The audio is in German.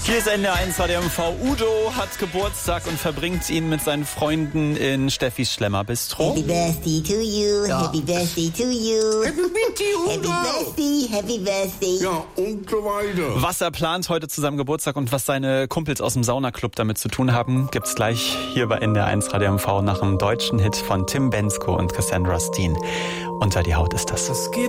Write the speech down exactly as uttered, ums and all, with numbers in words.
Hier ist N D R eins R D M V. Udo hat Geburtstag und verbringt ihn mit seinen Freunden in Steffis Schlemmer Bistro. Happy birthday to you, Ja. happy birthday to you. Happy birthday, Happy Udo! birthday, happy birthday. Ja, und so weiter. Was er plant heute zu seinem Geburtstag und was seine Kumpels aus dem Saunaclub damit zu tun haben, gibt's gleich hier bei N D R eins R D M V nach einem deutschen Hit von Tim Bendzko und Cassandra Steen. Unter die Haut ist das. Es geht